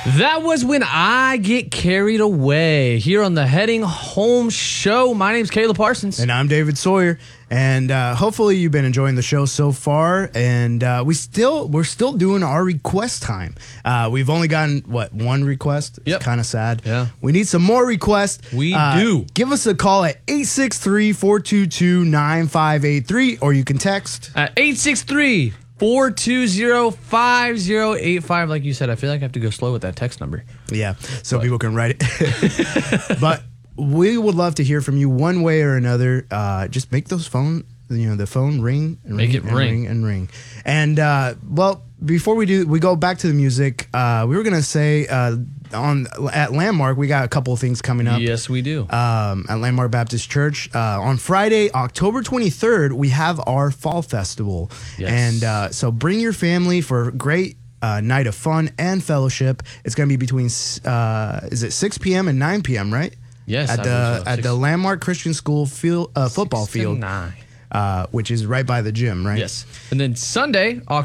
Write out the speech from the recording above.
That was When I Get Carried Away here on the Heading Home Show. My name's Caleb Parsons. And I'm David Sawyer. And hopefully you've been enjoying the show so far. And we're still doing our request time. We've only gotten, one request? Yep. It's kind of sad. Yeah. We need some more requests. We do. Give us a call at 863-422-9583, or you can text. At 863-420-5085. Like you said, I feel like I have to go slow with that text number. Yeah, so people can write it. But we would love to hear from you one way or another. Just make those the phone ring. And Make ring it and ring. ring and ring. And before we go back to the music. We were gonna say at Landmark we got a couple of things coming up. Yes, we do. At Landmark Baptist Church on Friday, October 23rd, we have our Fall Festival. Yes. And so bring your family for a great night of fun and fellowship. It's going to be between is it 6 p.m. and 9 p.m. right? Yes, at the Landmark Christian School football field, 9. which is right by the gym, right? Yes. And then Sunday,